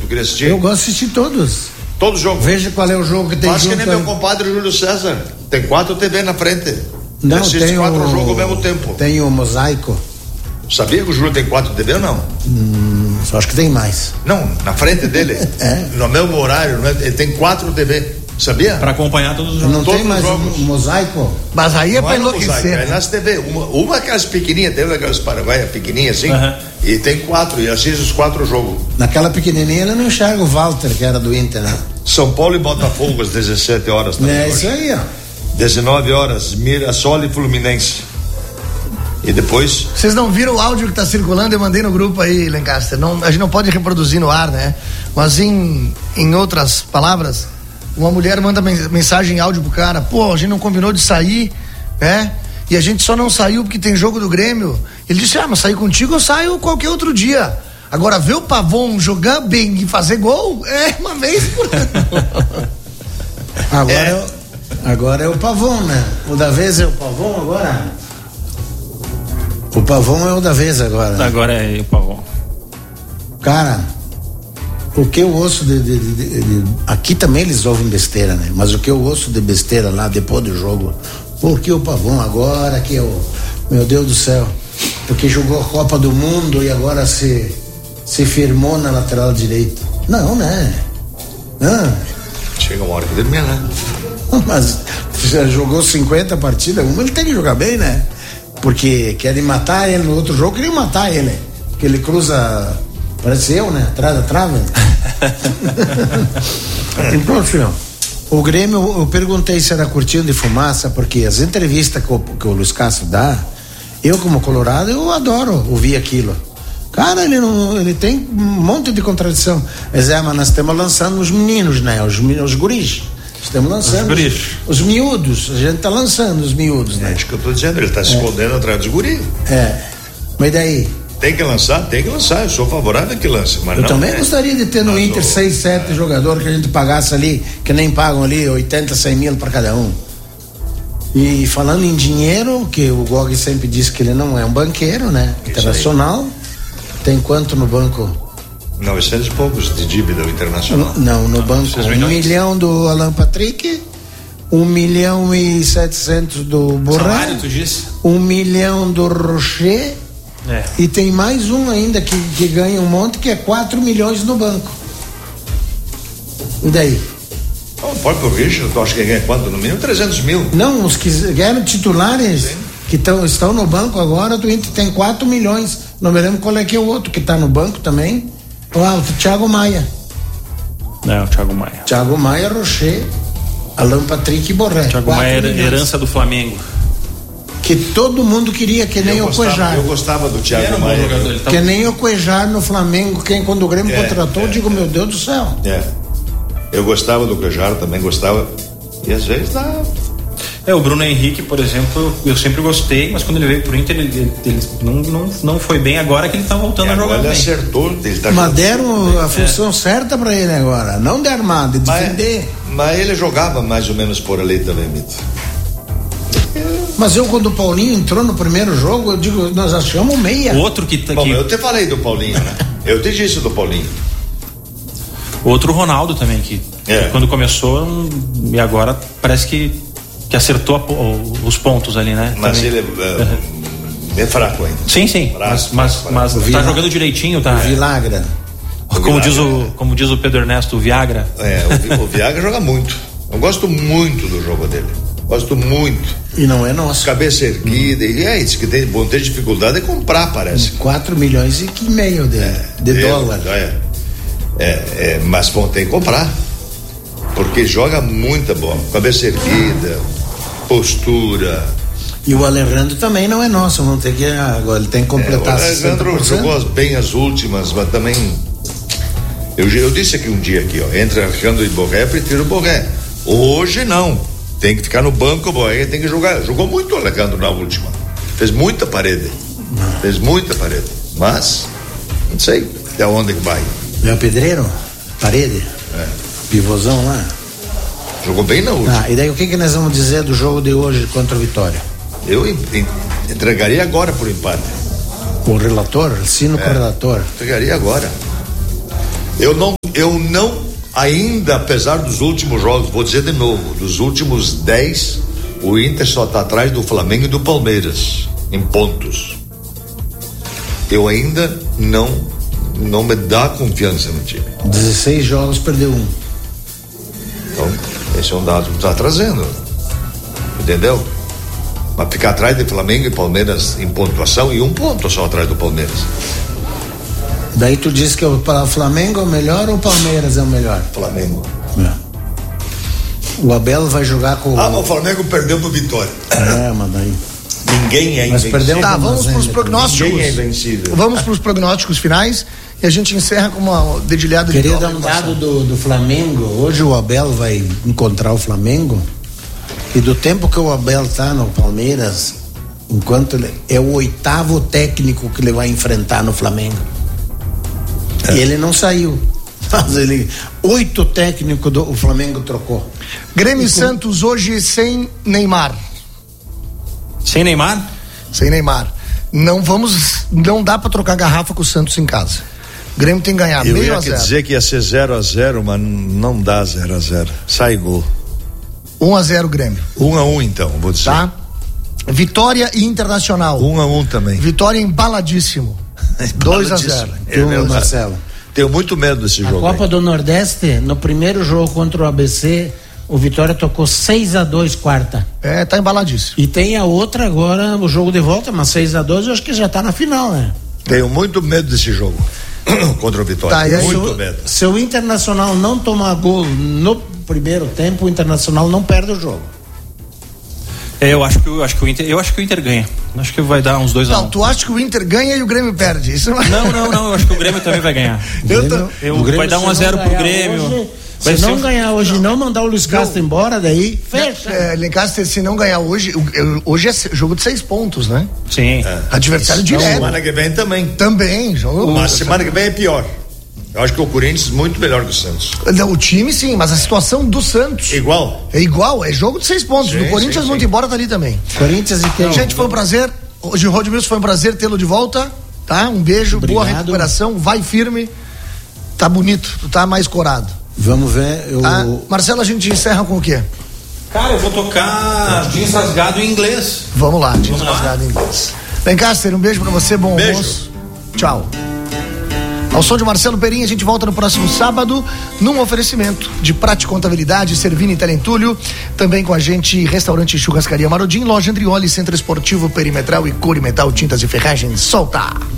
queria assistir? Eu gosto de assistir todos. Todo jogo. Veja qual é o jogo que tem Acho junto. que nem meu compadre Júlio César. Tem 4 TV na frente. Não, assiste tem 4 jogos ao mesmo tempo. Tem o Mosaico. Sabia que o Júlio tem 4 TV ou não? Só acho que tem mais. Não, na frente dele. No mesmo horário, né? Ele tem 4 TV. Sabia? Para acompanhar todos os jogos. Não todos tem mais jogos. o Mosaico? Mas aí é Não pra é no enlouquecer. Mosaico, é nas TV. Uma aquelas pequenininhas, tem aquelas paraguaias pequenininhas assim. E tem 4, e assiste os 4 jogos. Naquela pequenininha ele não enxerga o Walter, que era do Inter, né? São Paulo e Botafogo às 17 horas também. É hoje. isso aí, ó. 19 horas, Mirassol e Fluminense. E depois? Vocês não viram o áudio que tá circulando? Eu mandei no grupo aí, Lancaster. Não, a gente não pode reproduzir no ar, né? Mas em outras palavras, uma mulher manda mensagem em áudio pro cara: pô, a gente não combinou de sair, né? E a gente só não saiu porque tem jogo do Grêmio. Ele disse: mas sair contigo eu saio qualquer outro dia. Agora, ver o Pavon jogar bem e fazer gol é uma vez por ano. Agora é o Pavon, né? O da vez é o Pavon agora? O Pavon é o da vez agora. Né? Agora é o Pavon. Cara, o que eu ouço aqui também eles ouvem besteira, né? Mas o que eu ouço de besteira lá depois do jogo, porque o Pavon agora que é o, meu Deus do céu, porque jogou a Copa do Mundo e agora se firmou na lateral direita. Não, né? Chega uma hora que termina, né? Mas já jogou 50 partidas, uma ele tem que jogar bem, né? Porque querem matar ele no outro jogo, queriam matar ele, porque ele cruza, parece eu, né? Atrás da trave. Então, senhor, o Grêmio, eu perguntei se era cortina de fumaça, porque as entrevistas que o Luiz Castro dá, eu como colorado, eu adoro ouvir aquilo. Cara, ele tem um monte de contradição. Mas nós estamos lançando os meninos, né? Os guris. Estamos lançando os miúdos. A gente está lançando os miúdos, né? É isso que eu estou dizendo, ele está se escondendo atrás dos guris. Mas daí? Tem que lançar, eu sou favorável que lance. Mas eu também gostaria de ter no Inter 6, 7 jogadores que a gente pagasse ali, que nem pagam ali 80, 100 mil para cada um. E falando em dinheiro, que o Gog sempre disse que ele não é um banqueiro, né? Internacional. Tem quanto no banco? 900 e poucos de dívida Internacional. Não, no banco 1 milhão do Alan Patrick, 1 milhão e 700 do Borré, salário, tu disse? 1 milhão do Rocher, e tem mais um ainda que ganha um monte, que é 4 milhões no banco. E daí? O próprio Richard, tu acha que ganha quanto? No mínimo 300 mil. Não, os que ganham titulares, sim, que estão no banco agora, o Inter tem 4 milhões. Não me lembro qual é que é o outro que está no banco também. O Thiago Maia. Não, o Thiago Maia. Thiago Maia, Rocher, Alan Patrick e Borré. Thiago Maia era herança do Flamengo. Que todo mundo queria, que nem o Cuejar. Eu gostava do Thiago Maia. Que nem o Cuejar no Flamengo, quando o Grêmio contratou, eu digo, meu Deus do céu. Eu gostava do Cuejar, também gostava. E às vezes dá. O Bruno Henrique, por exemplo, eu sempre gostei, mas quando ele veio pro Inter, ele não foi bem. Agora que ele tá voltando a jogar ele bem. Acertou, ele tá mas deram a função certa pra ele agora, não de armar, de defender. Mas ele jogava mais ou menos por ali também, Mito. Mas quando o Paulinho entrou no primeiro jogo, eu digo, nós achamos meia. Outro que tá aqui. Eu te falei do Paulinho, né? Eu te disse do Paulinho. Outro Ronaldo também, que quando começou, e agora parece que acertou os pontos ali, né? Mas também. Ele é fraco ainda. Sim. Mas tá jogando direitinho, tá? O Vilagra. Como diz o Pedro Ernesto, o Viagra. O Viagra joga muito. Eu gosto muito do jogo dele. Gosto muito. E não é nosso. Cabeça erguida. E isso que vão ter dificuldade de comprar, parece. 4 milhões e meio de dólar. Mas vão ter que comprar. Porque joga muita bola. Cabeça erguida, postura. E o Alejandro também não é nosso. Vamos ter que agora, ele tem que completar. O Alejandro jogou bem as últimas, mas também. Eu disse aqui um dia aqui, entre Alejandro e Borré, eu prefiro o Borré. Hoje não. Tem que ficar no banco, o Borré tem que jogar. Jogou muito o Alejandro na última. Fez muita parede. Mas, não sei até onde que vai. É o pedreiro? Parede? Pivôzão lá? Jogou bem na última. E daí o que nós vamos dizer do jogo de hoje contra o Vitória? Eu entregaria agora por empate. O relator? Assino com o relator. Entregaria agora. Eu eu não, ainda, apesar dos últimos jogos, vou dizer de novo, dos últimos 10, o Inter só está atrás do Flamengo e do Palmeiras, em pontos. Eu ainda não me dá confiança no time. 16 jogos, perdeu 1. Então, esse é um dado que está trazendo. Entendeu? Mas ficar atrás de Flamengo e Palmeiras em pontuação e 1 ponto só atrás do Palmeiras. Daí tu diz que o Flamengo é o melhor ou o Palmeiras é o melhor? Flamengo. O Abel vai jogar com o Flamengo perdeu pro Vitória. Mas daí ninguém é invencível. Tá, vamos pros prognósticos. Ninguém é invencível. Vamos pros prognósticos finais e a gente encerra com uma dedilhada de Queria dar um dado do Flamengo. Hoje o Abel vai encontrar o Flamengo e do tempo que o Abel tá no Palmeiras, enquanto ele é o 8º técnico que ele vai enfrentar no Flamengo. E ele não saiu. Mas 8 técnicos o Flamengo trocou. Grêmio e Santos hoje sem Neymar. Sem Neymar? Sem Neymar. Não dá pra trocar garrafa com o Santos em casa. O Grêmio tem que ganhar eu meio ia a 0. dizer que ia ser 0-0, mas não dá 0-0. Sai gol. 1-0 Grêmio. 1-1 então, vou dizer. Tá? Vitória e Internacional. 1-1 também. Vitória embaladíssimo. 2-0. Marcelo. Tenho muito medo desse jogo. A Copa do Nordeste, no primeiro jogo contra o ABC, o Vitória tocou 6-2 quarta. Tá embaladíssimo. E tem a outra agora, o jogo de volta, mas 6-2 eu acho que já tá na final, né? Tenho muito medo desse jogo contra o Vitória. Tá, e aí, muito medo. Se o Internacional não tomar gol no primeiro tempo, o Internacional não perde o jogo. Eu acho que o Inter ganha. Acho que vai dar uns 2-1. Não, tu acha que o Inter ganha e o Grêmio perde? Isso não... Não, eu acho que o Grêmio também vai ganhar. Vai dar 1-0 pro Grêmio. Hoje, se não ganhar hoje e não mandar o Luiz Castro embora, daí fecha. Lencastre, se não ganhar hoje é jogo de 6 pontos, né? Sim. Adversário direto. Semana que vem também. Também, jogo. Mas semana que vem é pior. Eu acho que o Corinthians é muito melhor que o Santos. O time sim, mas a situação do Santos Igual. é igual, é jogo de 6 pontos. Sim, do Corinthians muito embora tá ali também. Corinthians e quem? Gente, foi um prazer. Hoje o Rodmilson foi um prazer tê-lo de volta, tá? Um beijo, Obrigado. Boa recuperação, vai firme. Tá bonito, tu tá mais corado. Vamos ver. Marcelo, a gente encerra com o quê? Cara, eu vou tocar Jeans Rasgado em inglês. Vamos lá, Jeans Rasgado em inglês. Lencastre, um beijo pra você, bom almoço. Tchau. Ao som de Marcelo Perim, a gente volta no próximo sábado num oferecimento de Prate Contabilidade, Servini e Telentúlio. Também com a gente, Restaurante e Churrascaria Marodim, Loja Andrioli, Centro Esportivo Perimetral e Corimetal Tintas e Ferragens. Solta!